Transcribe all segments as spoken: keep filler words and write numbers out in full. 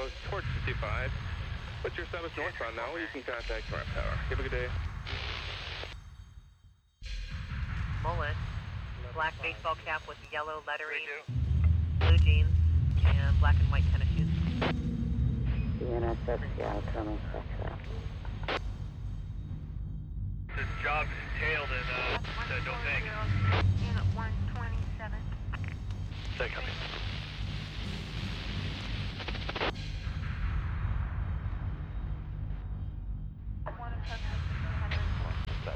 Bravo towards fifty-five. What's your status northbound now? You can contact North Tower. Have a good day. Mullet, black baseball cap with yellow lettering, blue jeans, and black and white tennis shoes. D N S X, Seattle, coming, Foxtrot. This job is entailed in, uh, uh don't think. Unit one twenty-seven. Say coming. One of them.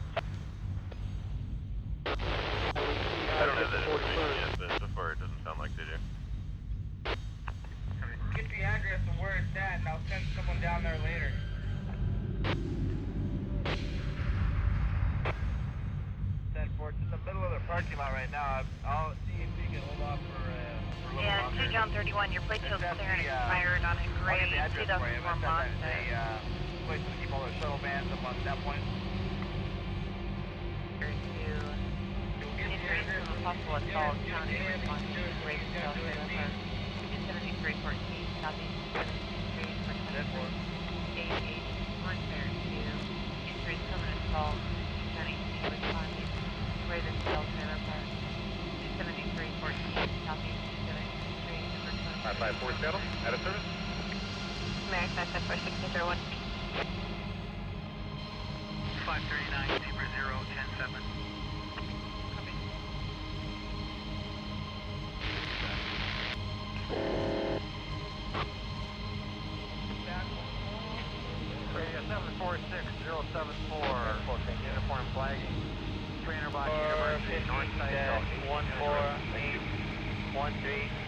I don't have that information yet, but so far it doesn't sound like they do. Get the address of where it's at, and I'll send someone down there later. ten four, it's in the middle of the parking lot right now. I'll see if we can hold off for, uh, for a little Yeah, longer. two John thirty-one, your plate shows That's clear and the, uh, expired on a I'll gray get the address two for you, thousand four but that's Mazda. a uh, place to keep all their shuttle vans up on that point. Possible assault, county response to rape, shelter, two seventy-three fourteen, southeast seventy-three for twenty-four, eight eight, one fair two, injuries permanent assault, county responding, Raven Cell Trailer Park, two seventy-three fourteen, southeast seventy-three, number twenty. five five four Seattle, out of service. American nine four six zero one. five thirty-nine, Zebra zero, ten seven. Radio seven four six zero seven four, uniform flagging, Trainer Box University, North Side, one four eight one three.